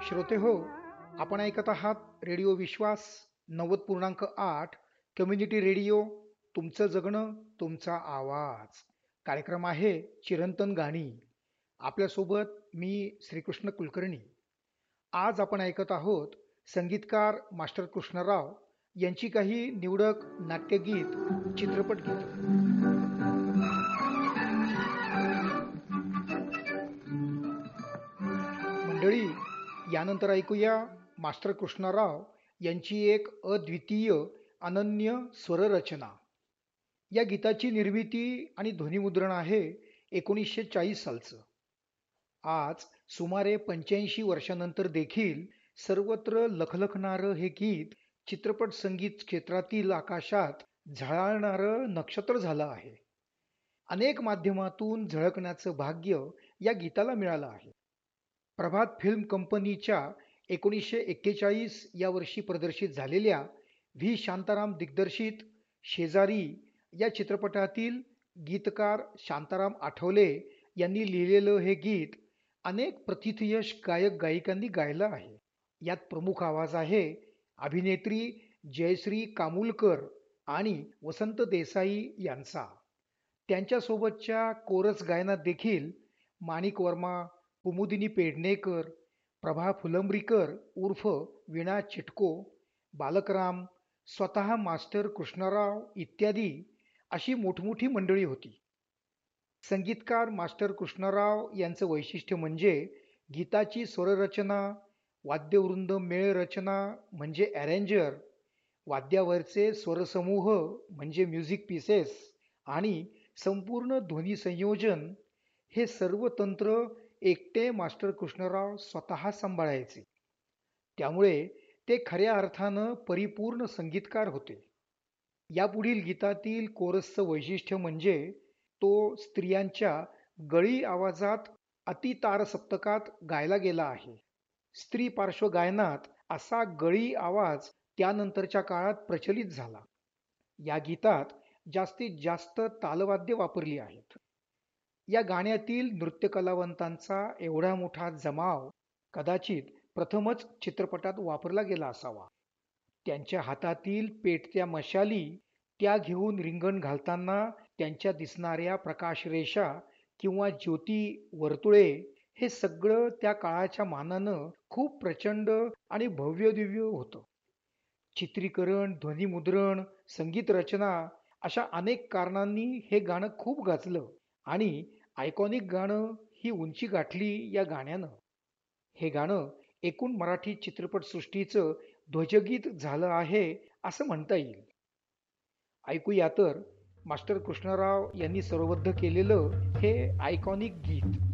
श्रोते हो, आपण ऐकत आहात रेडिओ विश्वास 90.8 कम्युनिटी रेडिओ. तुमचं जगणं तुमचा आवाज. कार्यक्रम आहे चिरंतन गाणी. आपल्यासोबत मी श्रीकृष्ण कुलकर्णी. आज आपण ऐकत आहोत संगीतकार मास्टर कृष्णराव यांची काही निवडक नाट्यगीत, चित्रपट गीत. मंडळी, यानंतर ऐकूया मास्टर कृष्णराव यांची एक अद्वितीय अनन्य स्वररचना. या गीताची निर्मिती आणि ध्वनिमुद्रण आहे 1940 सालचं. आज सुमारे 85 वर्षानंतर देखील सर्वत्र लखलखणारं हे गीत चित्रपट संगीत क्षेत्रातील आकाशात झळाळणारं नक्षत्र झालं आहे. अनेक माध्यमातून झळकण्याचं भाग्य या गीताला मिळालं आहे. प्रभात फिल्म कंपनीच्या 1941 या वर्षी प्रदर्शित झालेल्या व्ही शांताराम दिग्दर्शित शेजारी या चित्रपटातील गीतकार शांताराम आठवले यांनी लिहिलेलं हे गीत अनेक प्रथितयश गायक गायिकांनी गायलं आहे. यात प्रमुख आवाज आहे अभिनेत्री जयश्री कामुलकर आणि वसंत देसाई यांचा. त्यांच्यासोबतच्या कोरस गायनात देखील माणिक वर्मा, कुमुदिनी पेडणेकर, प्रभा फुलंब्रीकर उर्फ वीणा चिटको, बालकराम, स्वतः मास्टर कृष्णराव इत्यादी अशी मोठमोठी मंडळी होती. संगीतकार मास्टर कृष्णराव यांचं वैशिष्ट्य म्हणजे गीताची स्वररचना, वाद्यवृंद मेळ रचना म्हणजे अरेंजर, वाद्यावरचे स्वरसमूह म्हणजे म्युझिक पीसेस आणि संपूर्ण ध्वनी संयोजन हे सर्व तंत्र एकटे मास्टर कृष्णराव स्वतः सांभाळायचे. त्यामुळे ते खऱ्या अर्थानं परिपूर्ण संगीतकार होते. यापुढील गीतातील कोरसचं वैशिष्ट्य म्हणजे तो स्त्रियांच्या गळी आवाजात अतितार सप्तकात गायला गेला आहे. स्त्री पार्श्वगायनात असा गळी आवाज त्यानंतरच्या काळात प्रचलित झाला. या गीतात जास्तीत जास्त तालवाद्य वापरली आहेत. या गाण्यातील नृत्य कलावंतांचा एवढा मोठा जमाव कदाचित प्रथमच चित्रपटात वापरला गेला असावा. त्यांच्या हातातील पेटत्या मशाली, त्या घेऊन रिंगण घालताना त्यांच्या दिसणाऱ्या प्रकाशरेषा किंवा ज्योती वर्तुळे हे सगळं त्या काळाच्या मानानं खूप प्रचंड आणि भव्यदिव्य होतं. चित्रीकरण, ध्वनिमुद्रण, संगीत रचना अशा अनेक कारणांनी हे गाणं खूप गाजलं आणि आयकॉनिक गाणं ही उंची गाठली या गाण्यानं. हे गाणं एकूण मराठी चित्रपटसृष्टीचं ध्वजगीत झालं आहे असं म्हणता येईल. ऐकूया तर मास्टर कृष्णराव यांनी स्वरबद्ध केलेलं हे आयकॉनिक गीत.